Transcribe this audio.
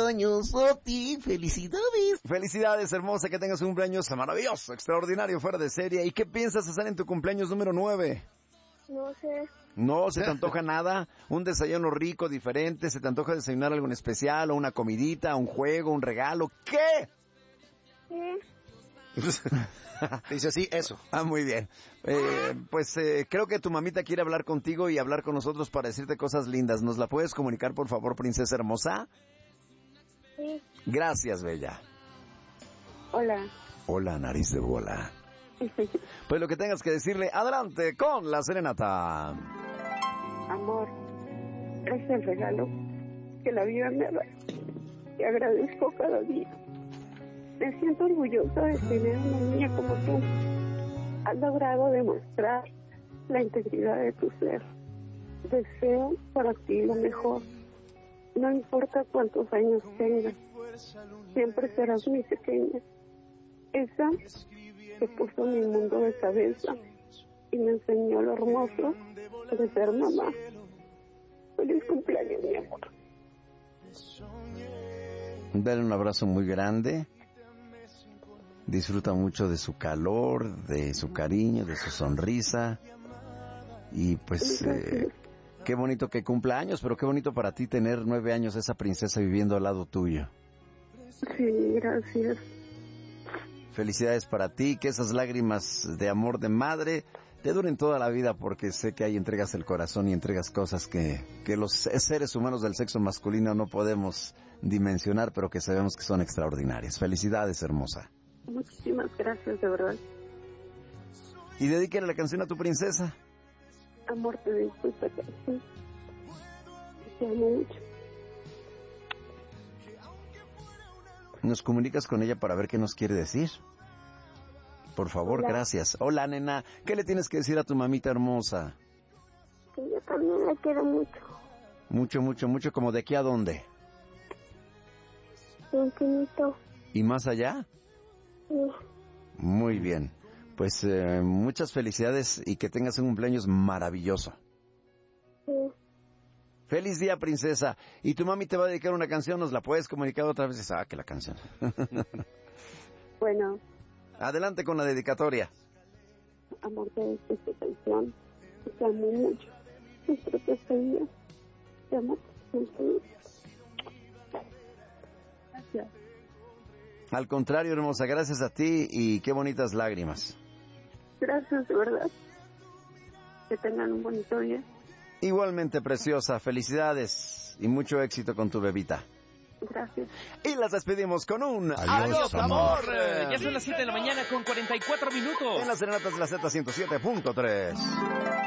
cumpleaños a ti. ¡Felicidades! Felicidades, hermosa, que tengas un cumpleaños maravilloso, extraordinario, fuera de serie. ¿Y qué piensas hacer en tu cumpleaños número 9? No sé. ¿No se te antoja nada? ¿Un desayuno rico, diferente? ¿Se te antoja desayunar algo en especial? ¿O una comidita, un juego, un regalo? ¿Qué? Dice así, eso. Ah, muy bien. Creo que tu mamita quiere hablar contigo y hablar con nosotros para decirte cosas lindas. ¿Nos la puedes comunicar, por favor, princesa hermosa? Sí. Gracias, bella. Hola. Hola, nariz de bola. Pues lo que tengas que decirle, adelante con la serenata. Amor, es el regalo que la vida me da. Te agradezco cada día. Me siento orgullosa de tener una niña como tú. Has logrado demostrar la integridad de tu ser. Deseo para ti lo mejor. No importa cuántos años tengas, siempre serás mi pequeña. Esa que puso mi mundo de cabeza y me enseñó lo hermoso de ser mamá. Feliz cumpleaños, mi amor. Dale un abrazo muy grande. Disfruta mucho de su calor, de su cariño, de su sonrisa. Y pues, qué bonito que cumpla años, pero qué bonito para ti tener 9 años esa princesa viviendo al lado tuyo. Sí, gracias. Felicidades para ti, que esas lágrimas de amor de madre te duren toda la vida, porque sé que ahí entregas el corazón y entregas cosas que los seres humanos del sexo masculino no podemos dimensionar, pero que sabemos que son extraordinarias. Felicidades, hermosa. Muchísimas gracias, de verdad. Y dedíquele la canción a tu princesa. Amor, te dedico esta canción. Te amo mucho. ¿Nos comunicas con ella para ver qué nos quiere decir? Por favor, Hola. Gracias. Hola, nena. ¿Qué le tienes que decir a tu mamita hermosa? Que yo también la quiero mucho. Mucho, mucho, mucho. ¿Como de aquí a dónde? Infinito. ¿Y más allá? Sí. Muy bien. Pues muchas felicidades y que tengas un cumpleaños maravilloso. Sí. Feliz día, princesa. Y tu mami te va a dedicar una canción, ¿nos la puedes comunicar otra vez? Que la canción. Bueno. Adelante con la dedicatoria. Amor, te dedico esta canción. Te amo mucho. Disfruta este día. Te amo mucho. Gracias. Al contrario, hermosa, gracias a ti y qué bonitas lágrimas. Gracias, de verdad. Que tengan un bonito día. Igualmente, preciosa, felicidades y mucho éxito con tu bebita. Gracias. Y las despedimos con un ¡Adiós, amor! Ya son las 7 de la mañana con 44 minutos. En las serenatas de la Z 107.3.